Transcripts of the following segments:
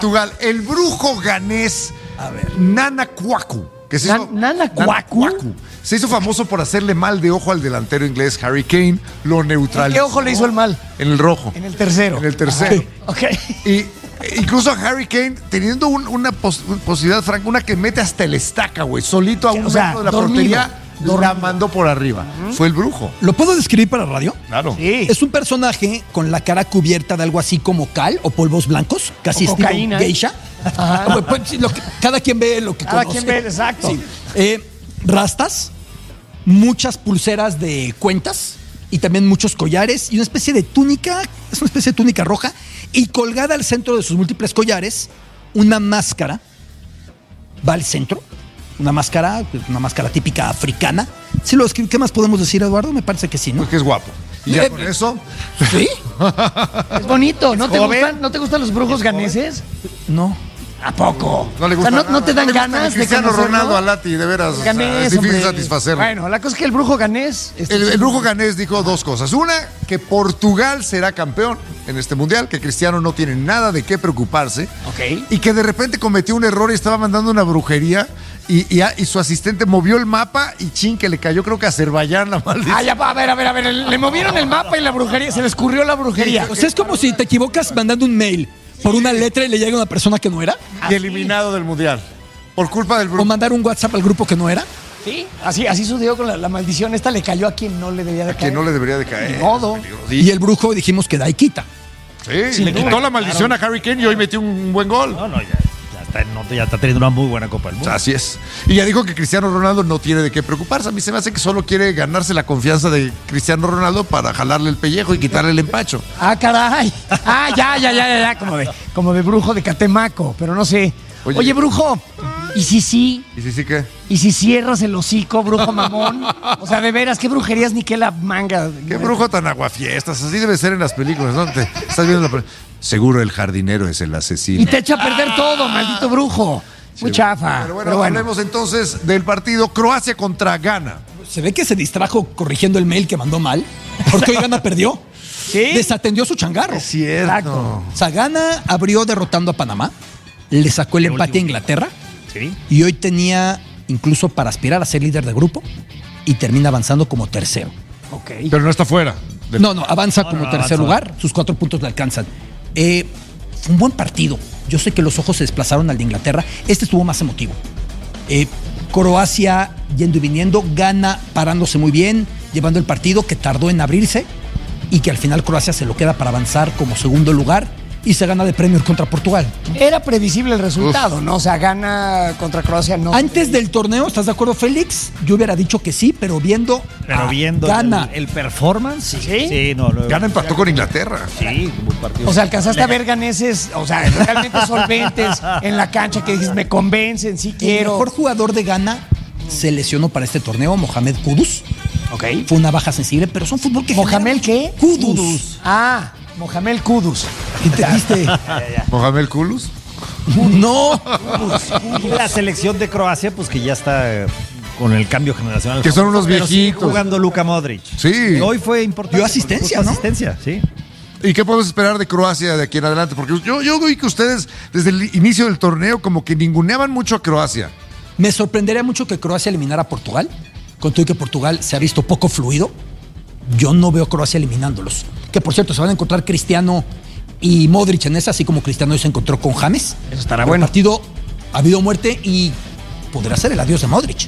Portugal, el brujo ganés Nana Kwaku, que se hizo, Nana Kwaku se hizo famoso por hacerle mal de ojo al delantero inglés Harry Kane, lo neutralizó. ¿En qué ojo le hizo el mal? En el rojo. En el tercero. En el tercero. Ok. Y incluso Harry Kane, teniendo una posibilidad franca, una que mete hasta el estaca, güey, solito a un metro de la portería, la mandó por arriba. Fue el brujo. ¿Lo puedo describir para radio? Claro. Sí. Es un personaje con la cara cubierta de algo así como cal o polvos blancos, casi O estilo cocaína. geisha. Pues, cada quien ve lo que Cada conoce. quien ve, exacto. Sí. Rastas, muchas pulseras de cuentas y también muchos collares y una especie de túnica, es una especie de túnica roja, y colgada al centro de sus múltiples collares, una máscara, va al centro, una máscara típica africana. ¿Sí lo describo? ¿Qué más podemos decir, Eduardo? Me parece que sí, ¿no? Porque es guapo. Y ya con eso. ¿Sí? Es bonito. ¿No te gustan los brujos ganeses? No. ¿A poco? No le gusta. O sea, ¿no te dan le gusta ganas ni Cristiano de conocerlo? Ronaldo a Lati, de veras. O sea, Ganés, es difícil hombre. satisfacerlo. Bueno, la cosa es que el brujo ganés... El brujo ganés dijo dos cosas. Una, que Portugal será campeón en este mundial, que Cristiano no tiene nada de qué preocuparse. Ok. Y que de repente cometió un error y estaba mandando una brujería y su asistente movió el mapa y chin, que le cayó, creo que a Azerbaiyán la maldición. Ah, ya va, a ver. Le movieron el mapa y la brujería, se le escurrió la brujería. O sea, es como si te equivocas mandando un mail por una letra y le llega a una persona que no era. Y eliminado del mundial. Por culpa del O brujo. mandar un WhatsApp al grupo que no era. Sí, así sucedió con la maldición. Esta le cayó a quien no le debía de caer. Que no le debería de caer. Ni modo. Y el brujo dijimos que da y quita. Sí, Sin le duda, quitó la maldición a Harry Kane y hoy metió un buen gol. Ya está teniendo una muy buena Copa del Mundo. Así es. Y ya dijo que Cristiano Ronaldo no tiene de qué preocuparse. A mí se me hace que solo quiere ganarse la confianza de Cristiano Ronaldo para jalarle el pellejo y quitarle el empacho. Ah, caray. Ah, ya. Como de brujo de Catemaco, pero no sé. Oye, brujo, ¿y si sí? ¿Y si sí qué? ¿Y si cierras el hocico, brujo mamón? O sea, de veras, ¿qué brujerías ni qué la manga? ¿Qué brujo tan aguafiestas? Así debe ser en las películas, ¿no? Estás viendo seguro el jardinero es el asesino. Y te echa a perder todo, maldito brujo. Muy chafa. Pero bueno, hablemos entonces del partido Croacia contra Ghana. Se ve que se distrajo corrigiendo el mail que mandó mal, porque hoy Ghana perdió. ¿Sí? Desatendió su changarro. Es cierto. Exacto. O sea, Ghana abrió derrotando a Panamá, le sacó el empate a Inglaterra Sí. y hoy tenía incluso para aspirar a ser líder de grupo y termina avanzando como tercero. Ok. Pero no está fuera. No, avanza como tercer avanzó. lugar, sus 4 puntos le alcanzan. Fue un buen partido. Yo sé que los ojos se desplazaron al de Inglaterra. Este estuvo más emotivo. Croacia yendo y viniendo, Ghana parándose muy bien, llevando el partido que tardó en abrirse y que al final Croacia se lo queda para avanzar como segundo lugar y se gana de premio contra Portugal. Era previsible el resultado, ¿no? O sea, gana contra Croacia, no. Antes del torneo, ¿estás de acuerdo, Félix? Yo hubiera dicho que sí, pero viendo Ghana. el performance, ¿Sí? Sí, no. Ghana empató con Inglaterra. Sí, un buen partido. O sea, alcanzaste a ver ganeses, o sea, realmente solventes en la cancha que dices, me convencen, sí El quiero. mejor jugador de Ghana se lesionó para este torneo, Mohamed Kudus. Ok. Fue una baja sensible, pero son fútbol que ¿Mohamed qué? Kudus. Ah, Mohamed Kudus. ¿Qué entendiste? Mohamed Kudus. No. Y la selección de Croacia, pues que ya está con el cambio generacional. Que son unos Pero sigue viejitos. jugando Luka Modric. Sí. Hoy fue importante. Dio asistencia, porque puso ¿no? Asistencia, sí. ¿Y qué podemos esperar de Croacia de aquí en adelante? Porque yo vi que ustedes, desde el inicio del torneo, como que ninguneaban mucho a Croacia. Me sorprendería mucho que Croacia eliminara a Portugal. Con todo y que Portugal se ha visto poco fluido, yo no veo a Croacia eliminándolos. Que por cierto, se van a encontrar Cristiano y Modric en esa, así como Cristiano hoy se encontró con James. Eso estará El bueno. partido ha habido muerte y podrá ser el adiós de Modric.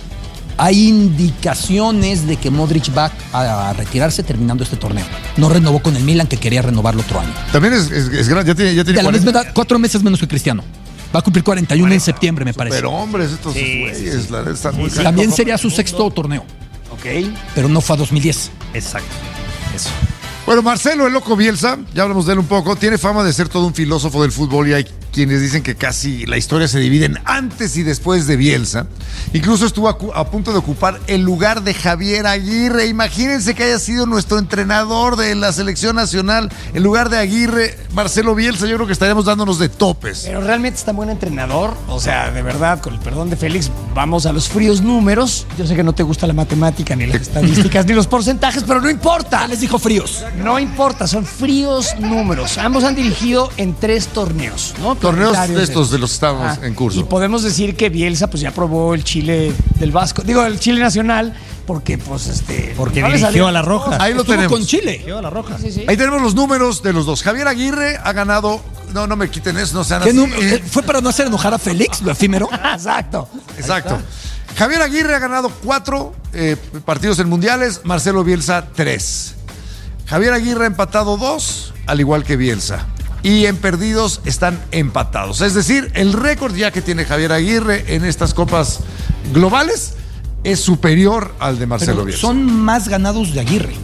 Hay indicaciones de que Modric va a retirarse terminando este torneo. No renovó con el Milan, que quería renovarlo otro año. También es grande, ya tiene De la 40. misma edad, 4 meses menos que Cristiano. Va a cumplir 41 en septiembre, me parece. Pero hombres, estos güeyes, la neta, están muy caros. También sería su sexto torneo, Ok. pero no fue a 2010. Exacto. Eso. Bueno, Marcelo el Loco Bielsa, ya hablamos de él un poco, tiene fama de ser todo un filósofo del fútbol y hay quienes dicen que casi la historia se divide en antes y después de Bielsa. Incluso estuvo a punto de ocupar el lugar de Javier Aguirre. Imagínense que haya sido nuestro entrenador de la selección nacional en lugar de Aguirre, Marcelo Bielsa. Yo creo que estaríamos dándonos de topes. Pero realmente es tan buen entrenador. O sea, de verdad, con el perdón de Félix, vamos a los fríos números. Yo sé que no te gusta la matemática, ni las estadísticas, ni los porcentajes, pero no importa. Les dijo fríos. No importa, son fríos números. Ambos han dirigido en 3 torneos, ¿no? torneos planetarios de estos de los que estábamos en curso. Y podemos decir que Bielsa pues ya probó el Chile del Vasco, digo el Chile nacional, porque pues Porque no le dirigió salió. a la Roja. Ahí lo Estuvo tenemos. con Chile. Dirigió a la Roja. Sí, sí. Ahí tenemos los números de los dos. Javier Aguirre ha ganado. No me quiten eso, no sean ¿Qué así. ¿Fue para no hacer enojar a Félix, lo efímero? Exacto. Exacto. Javier Aguirre ha ganado 4 partidos en mundiales, Marcelo Bielsa 3. Javier Aguirre ha empatado 2, al igual que Bielsa. Y en perdidos están empatados. Es decir, el récord ya que tiene Javier Aguirre en estas copas globales es superior al de Marcelo Pero Bielsa. son más ganados de Aguirre.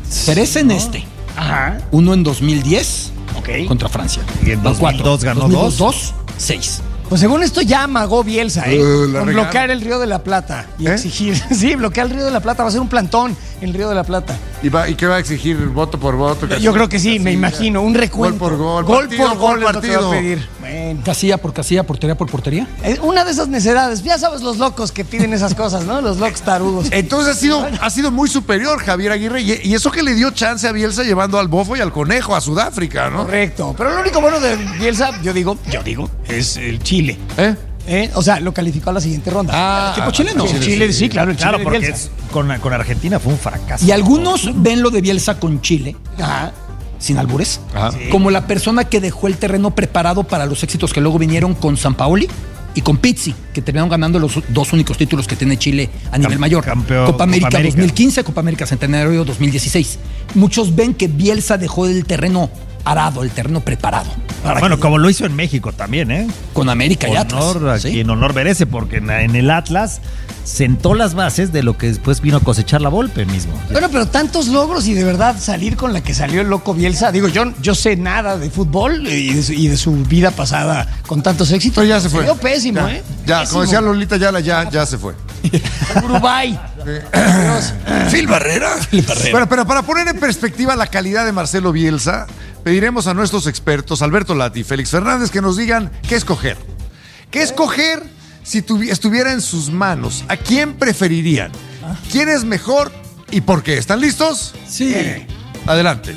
3 en Ajá. uno en 2010 Ok. contra Francia. Y en Van 2002 ganó 2002, 6. Pues según esto ya amagó Bielsa, la con regaron. bloquear el Río de la Plata y exigir. Sí, bloquear el Río de la Plata. Va a ser un plantón en el Río de la Plata. ¿Y qué va a exigir? ¿Voto por voto? Yo creo que sí, me imagino. Un recuento. Gol por gol, Gol partido por gol por es lo que va a partido. pedir. Bueno. Casilla por casilla, portería por portería. Una de esas necedades. Ya sabes los locos que piden esas cosas, ¿no? Los locos tarudos. Entonces ha sido muy superior Javier Aguirre y eso que le dio chance a Bielsa llevando al Bofo y al Conejo a Sudáfrica, ¿no? Correcto. Pero lo único bueno de Bielsa, yo digo, es el Chile. O sea, lo calificó a la siguiente ronda. ¿El equipo chileno? El Chile, sí, claro, el Chile Claro, de porque Bielsa. con Argentina fue un fracaso. Y algunos ven lo de Bielsa con Chile, Ajá. sin albures, Ajá. como la persona que dejó el terreno preparado para los éxitos que luego vinieron con Sampaoli y con Pizzi, que terminaron ganando los 2 únicos títulos que tiene Chile a nivel mayor. campeón, Copa América Copa América. 2015, Copa América Centenario 2016. Muchos ven que Bielsa dejó el terreno arado, el terreno preparado. Bueno, como lo hizo en México también, ¿eh? Con América y Atlas. Honor a ¿sí? quien honor merece, porque en el Atlas sentó las bases de lo que después vino a cosechar la Volpe mismo. Bueno, pero tantos logros y de verdad salir con la que salió el loco Bielsa. Digo, yo sé nada de fútbol y de su vida pasada con tantos éxitos. Pero ya se fue. Salió pésimo, Ya, ¿eh? Ya, Pésimo. como decía Lolita Yala, ya se fue. Uruguay. Phil Barrera. Bueno, pero para poner en perspectiva la calidad de Marcelo Bielsa, pediremos a nuestros expertos, Alberto Lati y Félix Fernández, que nos digan qué escoger. ¿Qué escoger si estuviera en sus manos? ¿A quién preferirían? ¿Quién es mejor y por qué? ¿Están listos? Sí. Adelante.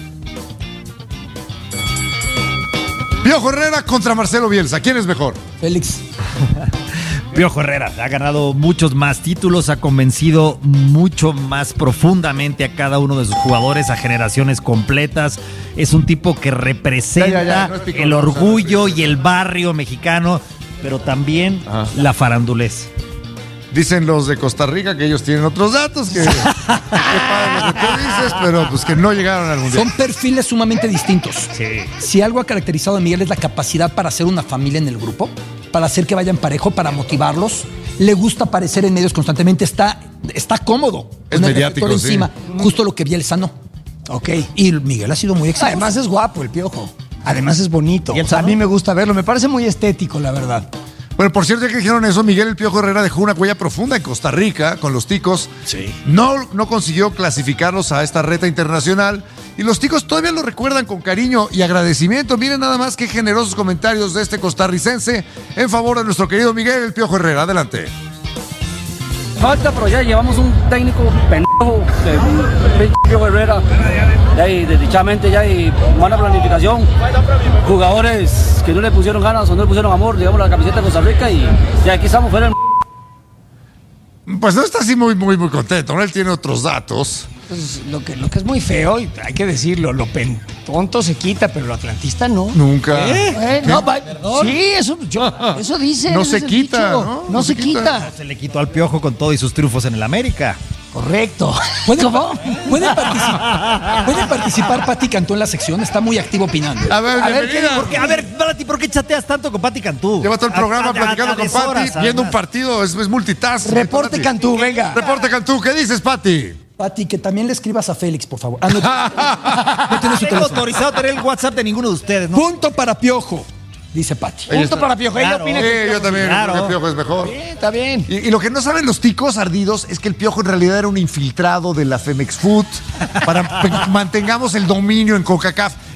Piojo Herrera contra Marcelo Bielsa. ¿Quién es mejor? Félix. Piojo Herrera ha ganado muchos más títulos, ha convencido mucho más profundamente a cada uno de sus jugadores, a generaciones completas. Es un tipo que representa Ya, no es picón, el no, orgullo y el barrio mexicano, pero también la farandulez. Dicen los de Costa Rica que ellos tienen otros datos, que padre lo que tú dices, pero pues que no llegaron al mundial. Son perfiles sumamente distintos. Sí. Si algo ha caracterizado a Miguel es la capacidad para hacer una familia en el grupo, para hacer que vayan parejo, para motivarlos. Le gusta aparecer en medios constantemente, está cómodo. Es con el mediático, reflector sí. encima, justo lo que Bielsa no. Ok. Y Miguel ha sido muy exitoso. Además es guapo el Piojo. Además es bonito. ¿Y el O sea, a Sano? mí me gusta verlo. Me parece muy estético, la verdad. Bueno, por cierto, ya que dijeron eso, Miguel El Piojo Herrera dejó una huella profunda en Costa Rica con los Ticos. Sí. No consiguió clasificarlos a esta reta internacional y los Ticos todavía lo recuerdan con cariño y agradecimiento. Miren nada más qué generosos comentarios de este costarricense en favor de nuestro querido Miguel El Piojo Herrera. Adelante. Falta, pero ya llevamos un técnico pendejo de Piojo Herrera. Ya hay, desdichadamente ya hay mala planificación. Jugadores que no le pusieron ganas o no le pusieron amor, digamos, la camiseta de Costa Rica y aquí estamos fuera del... Pues no está así muy contento, ¿no? Él tiene otros datos. Pues, lo que es muy feo, y hay que decirlo, tonto se quita, pero lo atlantista no. Nunca. No, sí, eso dice. No ese se es el quita, dicho. ¿no? No se quita. Se le quitó al Piojo con todo y sus triunfos en el América. Correcto. ¿Pueden ¿Cómo? participar Pati Cantú en la sección? Está muy activo opinando. A ver, bienvenida. A ver, Pati, ¿por qué chateas tanto con Pati Cantú? Lleva todo el programa platicando con Pati, viendo un partido, es multitask. Reporte Pati. Cantú, venga. Reporte Cantú, ¿qué dices, Pati? Pati, que también le escribas a Félix, por favor. No tiene su Tengo teléfono. autorizado tener el WhatsApp de ninguno de ustedes, ¿no? Punto para Piojo, dice Pati. Punto para Piojo. Ella Claro. opina Sí, que yo también claro. creo que el Piojo es mejor. Está bien. Y lo que no saben los ticos ardidos es que el Piojo en realidad era un infiltrado de la Femex Food para que mantengamos el dominio en CONCACAF.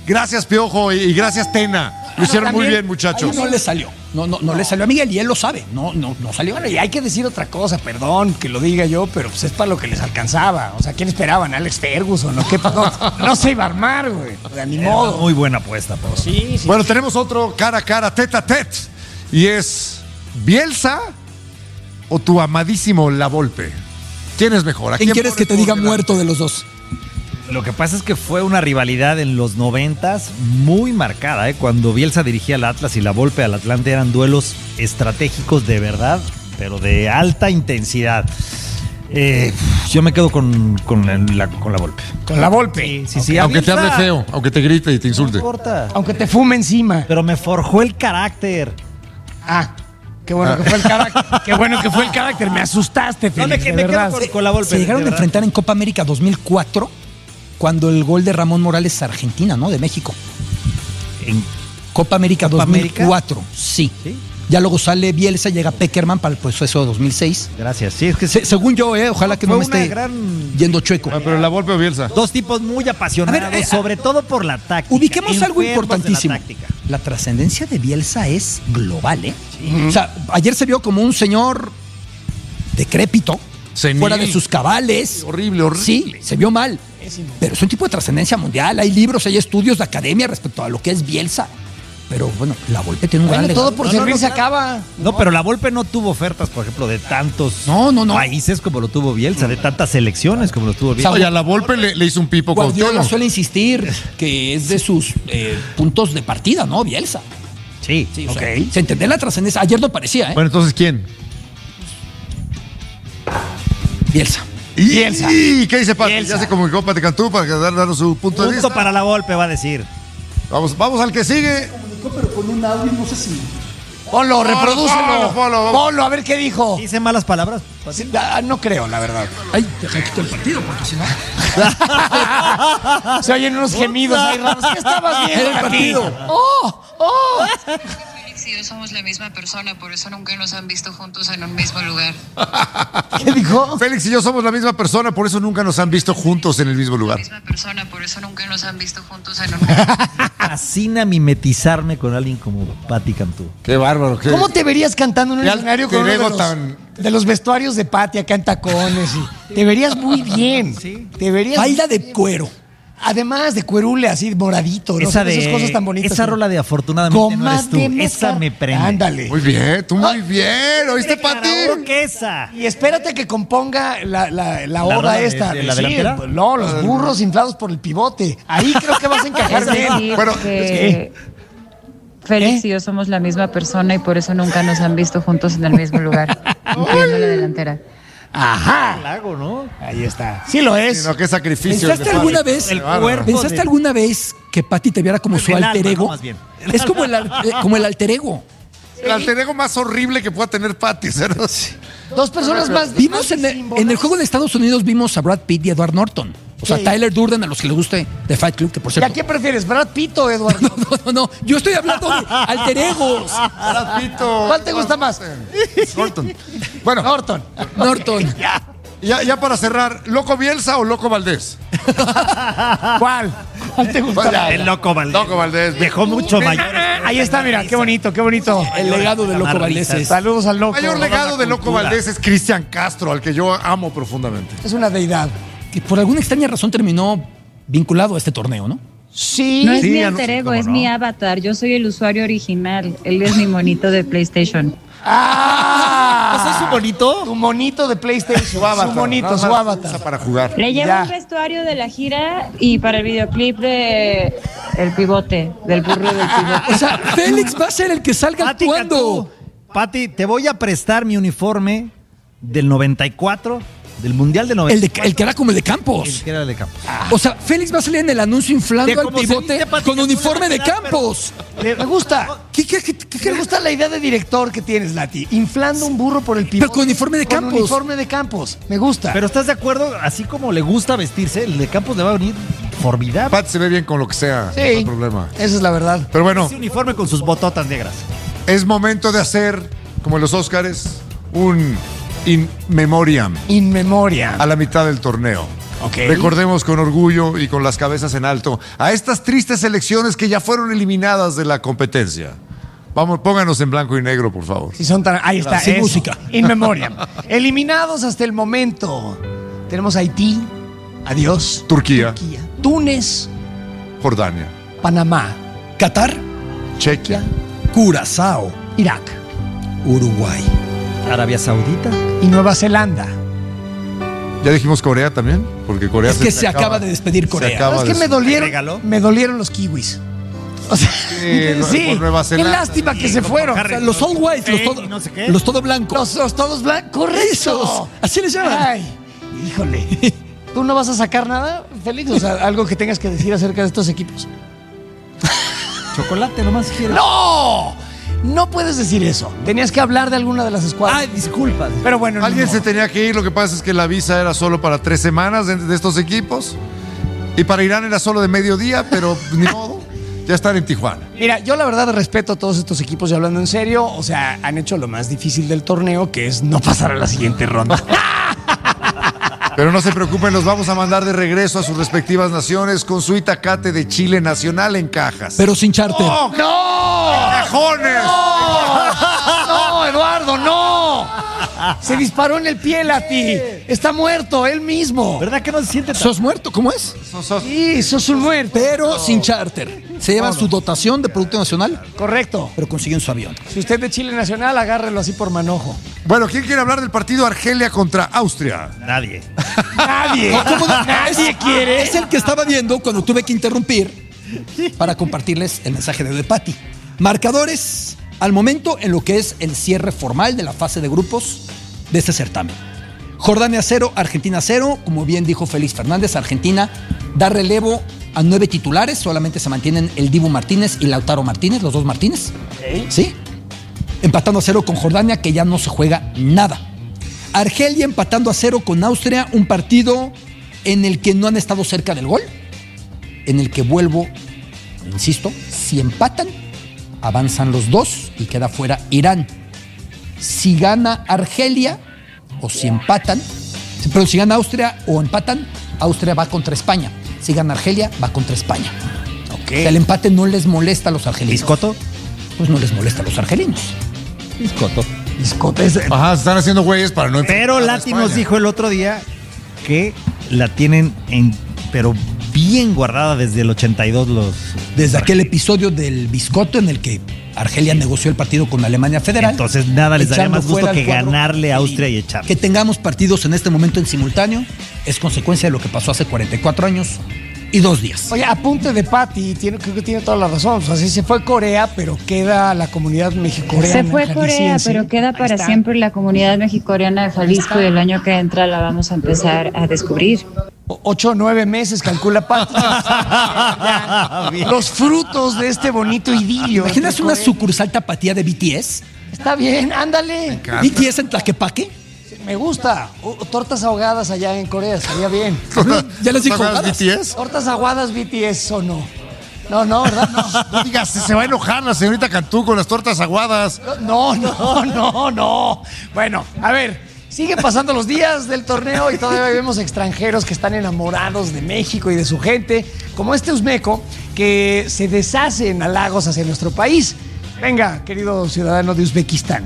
Gracias, Piojo, y gracias, Tena. Lo hicieron muy bien, muchachos. Ahí no le salió. No le salió a Miguel y él lo sabe. No salió. Bueno, y hay que decir otra cosa, perdón que lo diga yo, pero pues es para lo que les alcanzaba. O sea, ¿quién esperaban? ¿Alex Ferguson? ¿No? No se iba a armar, güey. O sea, ni modo. Muy buena apuesta, Pablo. Sí. Bueno, tenemos otro cara a cara, tete a tete. Y es Bielsa o tu amadísimo La Volpe. ¿Quién es mejor? ¿A ¿Quién quieres que pones te diga por muerto delante? de los dos? Lo que pasa es que fue una rivalidad en los 90s muy marcada, ¿eh? Cuando Bielsa dirigía al Atlas y la Volpe al Atlante eran duelos estratégicos de verdad, pero de alta intensidad. Yo me quedo con la Volpe. Con La Volpe. Sí, Aunque te Bielsa, hable feo, aunque te grite y te no insulte. importa. Aunque te fume encima. Pero me forjó el carácter. Ah, qué bueno que fue el carácter. Qué bueno que fue el carácter. Me asustaste, No, Félix, de me verdad. quedo con la Volpe. Se llegaron de a verdad. enfrentar en Copa América 2004 cuando el gol de Ramón Morales a Argentina, ¿no? De México. En- Copa América ¿Copa 2004, sí. ¿Sí? Ya luego sale Bielsa, llega Peckerman para el proceso de 2006. Gracias. Sí, es que Según yo, ojalá que fue no me una esté gran- yendo chueco. Pero La Volpe o Bielsa. dos tipos muy apasionados, A ver, sobre todo por la táctica. Ubiquemos algo enfermos de la importantísimo. táctica. La trascendencia de Bielsa es global, ¿eh? O sea, ayer se vio como un señor decrépito, Senil. fuera de sus cabales. Horrible. Sí, se vio mal. Pero es un tipo de trascendencia mundial. Hay libros, hay estudios de academia respecto a lo que es Bielsa. Pero bueno, La Volpe tiene un gran Bueno, legado. todo por servir se acaba. No, pero la Volpe no tuvo ofertas, por ejemplo, de tantos No. países como lo tuvo Bielsa, de tantas selecciones como lo tuvo Bielsa. Oye, a La Volpe le hizo un pipo con Guardiola suele insistir que es de sus puntos de partida, ¿no? Bielsa. Sí, Sí, o sea, se entiende la trascendencia. Ayer no parecía, ¿eh? Bueno, entonces, ¿quién? Bielsa. Bielsa. ¿Y qué dice Pati? Bielsa. Ya se comunicó Pati Cantú para darnos su punto de Punto vista. para la Volpe, va a decir. Vamos al que sigue. Pero con un audio, no sé si. Ponlo, reprodúcelo. ponlo. Ponlo, a ver qué dijo. ¿Dice malas palabras? Sí, no creo, la verdad. Ay, deja quito el partido, porque si no. Se oyen unos gemidos ahí raros. ¿Qué estabas viendo, El Katy? partido. ¡Oh! Félix y yo somos la misma persona, por eso nunca nos han visto juntos en un mismo lugar. ¿Qué dijo? Félix y yo somos la misma persona, por eso nunca nos han visto juntos en el mismo lugar. Misma persona, por eso nunca nos han visto juntos en un mismo lugar. Fascina mimetizarme con alguien como Pati Cantú. Qué bárbaro. ¿Cómo te verías cantando en un Qué escenario con alter uno ego tan- de los vestuarios de Pati acá en tacones? Te verías muy bien. Te verías. Falda de cuero. Además de cuerule así moradito, ¿no? Esa Son esas cosas tan bonitas. Esa rola de afortunadamente no eres tú. Comadre Esa Mezcal. me prende. Ándale. Muy bien, tú muy bien. ¿Oíste, Pati? ¿Qué esa? Y espérate que componga la rola oda de- esta. de la Sí, delantera? no, los burros inflados por el pivote. Ahí creo que vas a encajar Es bien. decir, Bueno, que Félix y yo somos la misma persona y por eso nunca nos han visto juntos en el mismo lugar, incluyendo la delantera. Ajá. Lago, ¿no? Ahí está. Sí lo es. Sino qué sacrificio. ¿Pensaste el de alguna Pati. vez? El cuerpo ¿Pensaste de- alguna vez que Pati te viera como su El alter alma, ego? ¿no? Más bien. Es como el alter ego. El alter ego más horrible que pueda tener Pati. ¿cierto? Dos personas más. Vimos más en el juego de Estados Unidos vimos a Brad Pitt y Edward Norton. O sea, Sí. Tyler Durden, a los que les guste de Fight Club, que por ¿Y cierto. a quién prefieres, Brad Pitt o Eduardo? No. Yo estoy hablando de alter egos. Pito. ¿Cuál te gusta más? Norton. Bueno, Norton. Norton. ya para cerrar, ¿Loco Bielsa o Loco Valdés? ¿Cuál? ¿Cuál te gusta más? El Loco Valdés. Loco Valdés. Dejó mucho mayor. Ahí está, mira, qué bonito, qué bonito. El legado de Loco Valdés es. Saludos al loco. El mayor legado de Loco cultura. Valdés es Cristian Castro, al que yo amo profundamente. Es una deidad. Que por alguna extraña razón terminó vinculado a este torneo, ¿no? Sí. No es mi sí, alter ego, cómo es no. mi avatar. Yo soy el usuario original. Él es mi monito de PlayStation. ¡Ah! ¿Es su bonito? Tu monito de PlayStation. Su avatar, monito, nada su más avatar. usa para jugar. Le llevo Ya. el vestuario de la gira y para el videoclip de El Pivote, del burro del pivote. O sea, Félix va a ser el que salga Pati actuando. Cantú. Pati, te voy a prestar mi uniforme del 94, del Mundial del 94. El que era como el de Campos. El que era el de Campos. O sea, Félix va a salir en el anuncio inflando De al cómo se pivote viste, Pati, con que uniforme de puede quedar, Campos. Me gusta. ¿Qué Me gusta la idea de director que tienes, Lati. Inflando un burro por el pivote. Pero con uniforme de Con Campos. uniforme de Campos. Me gusta. Pero ¿estás de acuerdo? Así como le gusta vestirse, el de Campos le va a venir formidable. Pati se ve bien con lo que sea. sí. No hay problema. Esa es la verdad. Pero bueno, Ese uniforme con sus bototas negras. es momento de hacer, como en los Óscares, un in memoriam In memoria. a la mitad del torneo. Okay. Recordemos con orgullo y con las cabezas en alto a estas tristes selecciones que ya fueron eliminadas de la competencia. Vamos, pónganos en blanco y negro, por favor. Si son tan, ahí está, Sin eso. música. In memoriam. Eliminados hasta el momento. Tenemos Haití, adiós. Turquía, Túnez, Jordania, Panamá, Qatar, Chequia, Curazao, Irak Uruguay. Arabia Saudita. y Nueva Zelanda. Ya dijimos Corea también, porque Corea Es que se acaba de despedir Corea. se acaba Es que de- ¿Regaló? me dolieron los kiwis. O sea, por Nueva qué Zelanda. lástima que se fueron. O sea, los all white, no sé qué. los todo blancos. Los todos blancos. Correcto. Esos, así les llaman. Ay, híjole. ¿Tú no vas a sacar nada, Félix? O sea, algo que tengas que decir acerca de estos equipos. Chocolate nomás quieres. ¡No! No puedes decir eso. Tenías que hablar de alguna de las escuadras. Ay, disculpas. Pero bueno, Alguien no. se tenía que ir, lo que pasa es que la visa era solo para 3 semanas de estos equipos. Y para Irán era solo de mediodía, pero ni modo, ya están en Tijuana. Mira, yo la verdad respeto a todos estos equipos y hablando en serio, o sea, han hecho lo más difícil del torneo, que es no pasar a la siguiente ronda. Pero no se preocupen, los vamos a mandar de regreso a sus respectivas naciones con su Itacate de Chile Nacional en cajas. Pero sin charter. ¡No! ¡Cajones! ¡No, Eduardo, no! Se disparó en el pie, Lati. Está muerto, él mismo. ¿Verdad que no se siente tan... ¿Sos muerto? ¿Cómo es? Sí, sos un muerto. Pero sin charter. Se llevan su dotación de Producto Nacional, Correcto. pero consiguen su avión. Si usted es de Chile Nacional, agárrelo así por manojo. Bueno, ¿quién quiere hablar del partido Argelia contra Austria? Nadie. Nadie. ¿Cómo no? Nadie quiere. Es el que estaba viendo cuando tuve que interrumpir para compartirles el mensaje de Pati. Marcadores al momento en lo que es el cierre formal de la fase de grupos de este certamen. Jordania 0, Argentina 0. Como bien dijo Félix Fernández, Argentina da relevo a 9 titulares. Solamente se mantienen el Dibu Martínez y Lautaro Martínez, los dos Martínez. ¿Sí? Empatando a 0 con Jordania, que ya no se juega nada. Argelia empatando a 0 con Austria, un partido en el que no han estado cerca del gol, en el que vuelvo, insisto, si empatan, avanzan los dos y queda fuera Irán. Si gana Argelia, o si empatan, pero si gana Austria o empatan, Austria va contra España. Si gana Argelia, va contra España. O sea, el empate no les molesta a los argelinos. ¿Biscotto? Pues no les molesta a los argelinos. Biscotto. Ajá, se están haciendo güeyes para no... Pero enfrentar a Lati nos España. dijo el otro día que la tienen pero bien guardada desde el 82 los... Desde aquel episodio del Biscotto en el que Argelia negoció el partido con Alemania Federal. Entonces nada les daría echando más gusto fuera que al cuadro ganarle a Austria y felino. echar. Que tengamos partidos en este momento en simultáneo es consecuencia de lo que pasó hace 44 años y 2 días. Oye, apunte de Pati, creo que tiene toda la razón. O sea, sí se fue Corea, pero queda la comunidad mexicoreana. Se fue Corea, jalisciense. pero queda Ahí para está. siempre la comunidad mexicoreana de Jalisco y el año que entra la vamos a empezar a descubrir. 8 o 9 meses, calcula Pati. Ya, los frutos de este bonito idilio. ¿Imaginas entre una Corea- sucursal tapatía de BTS? Está bien, ándale. ¿BTS en Tlaquepaque? Me gusta. Tortas ahogadas allá en Corea, estaría bien. Ya les dijo ¿Juegas jugadas. BTS? Tortas aguadas BTS o no. No, ¿verdad? No. No digas, se va a enojar la señorita Cantú con las tortas aguadas. No. Bueno, a ver, siguen pasando los días del torneo y todavía vemos extranjeros que están enamorados de México y de su gente, como este uzbeco que se deshace en halagos hacia nuestro país. Venga, querido ciudadano de Uzbekistán.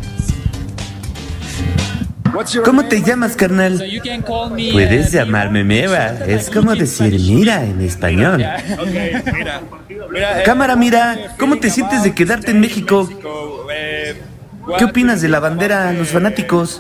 ¿Cómo te llamas, carnal? Puedes llamarme Meva. Es como decir mira en español. Cámara, mira. ¿Cómo te sientes de quedarte en México? ¿Qué opinas de la bandera a los fanáticos?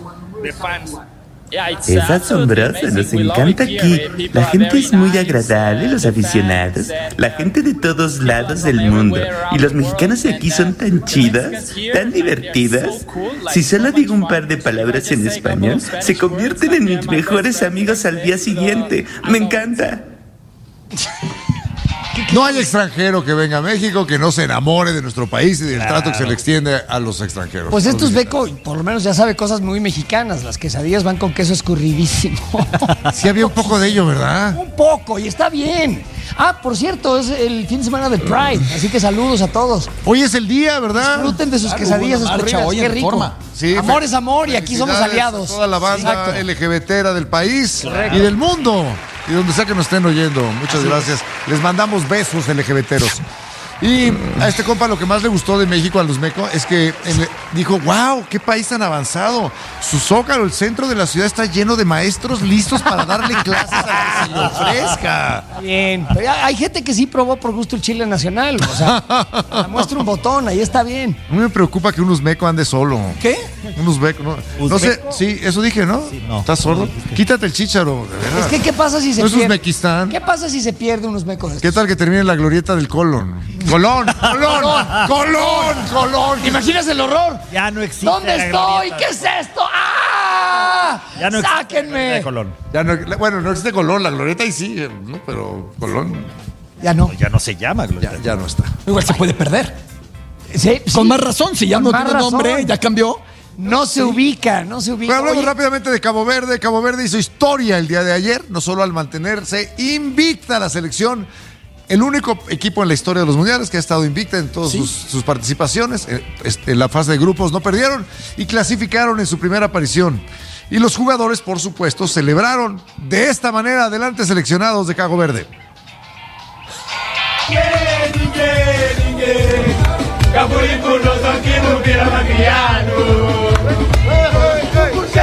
Es asombroso, nos encanta aquí. La gente es muy agradable, los aficionados, la gente de todos lados del mundo. Y los mexicanos de aquí son tan chidas, tan divertidas. Si solo digo un par de palabras en español, se convierten en mis mejores amigos al día siguiente. Me encanta. No hay extranjero que venga a México que no se enamore de nuestro país y del trato que se le extiende a los extranjeros. Pues este uzbeco, por lo menos ya sabe cosas muy mexicanas. Las quesadillas van con queso escurridísimo. Sí había un poco de ello, ¿verdad? Un poco, y está bien. Ah, por cierto, es el fin de semana del Pride, así que saludos a todos. Hoy es el día, ¿verdad? Disfruten de sus quesadillas hubo una marcha escurridas, hoy qué en rico. Reforma. Sí, amor es amor y aquí somos felicidades aliados. a toda la banda Exacto. LGBTera del país Correcto. y del mundo. y donde sea que nos estén oyendo. Muchas gracias. Les mandamos besos LGBTeros. Y a este compa lo que más le gustó de México, a Luzmeco, es que dijo, wow, qué país tan avanzado. Su Zócalo, el centro de la ciudad, está lleno de maestros listos para darle clases a que se le ofrezca. Bien, pero hay gente que sí probó por gusto el chile nacional. O sea, muestra un botón, ahí está bien. A mí me preocupa que un uzbeco ande solo. ¿Qué? Un uzbeco, ¿no? No sé, sí, eso dije, ¿no? Sí, no. ¿Estás sordo? Quítate el chícharo, de verdad. Es que, ¿qué pasa si se ¿No es pierde? Uzbekistán? ¿Qué pasa si se pierde un uzbeco de estos? ¿Qué tal que termine en la glorieta del Colón? ¡Colón! ¿Te imaginas el horror? Ya no existe. ¿Dónde la estoy? glorieta. ¿Qué es esto? ¡Ah! Ya no existe la ¡Sáquenme! glorieta de Colón. Ya no, bueno, no existe Colón, la glorieta ahí sí, ¿no? Pero Colón Ya no. Ya no se llama glorieta. ya no está. Igual se puede perder. Sí, Con más razón, si ya con no más tiene nombre, razón. ya cambió. No se ubica, no se ubica. Pero hablamos Oye, rápidamente de Cabo Verde. Cabo Verde hizo historia el día de ayer, no solo al mantenerse invicta la selección, el único equipo en la historia de los mundiales que ha estado invicta en todas sus participaciones. En la fase de grupos no perdieron y clasificaron en su primera aparición. Y los jugadores, por supuesto, celebraron de esta manera. Adelante, seleccionados de Cabo Verde. Capuricuno son quien hubiera maquillado.